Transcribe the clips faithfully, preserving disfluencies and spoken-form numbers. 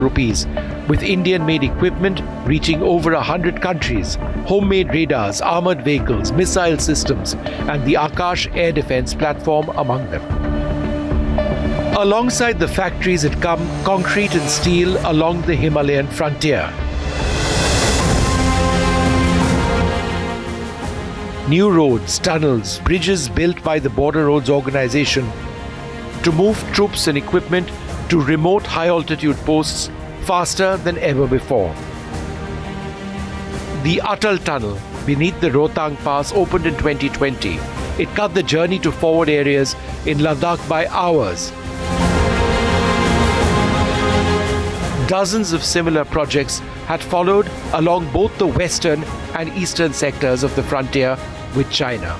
rupees, with Indian-made equipment reaching over a hundred countries, homemade radars, armored vehicles, missile systems, and the Akash air defense platform among them. Alongside the factories had come concrete and steel along the Himalayan frontier. New roads, tunnels, bridges built by the Border Roads Organization to move troops and equipment to remote high-altitude posts faster than ever before. The Atal Tunnel beneath the Rohtang Pass opened in twenty twenty. It cut the journey to forward areas in Ladakh by hours. Dozens of similar projects had followed along both the western and eastern sectors of the frontier with China.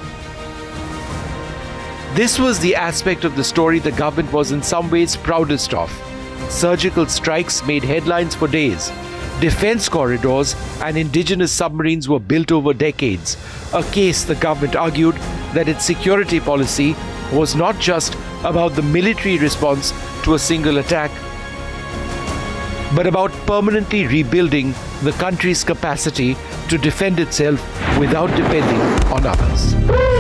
This was the aspect of the story the government was in some ways proudest of. Surgical strikes made headlines for days. Defense corridors and indigenous submarines were built over decades. A case the government argued that its security policy was not just about the military response to a single attack, but about permanently rebuilding the country's capacity to defend itself without depending on others.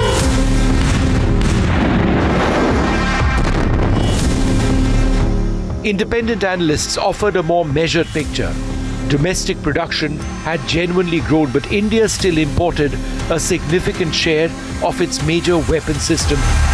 Independent analysts offered a more measured picture. Domestic production had genuinely grown, but India still imported a significant share of its major weapon system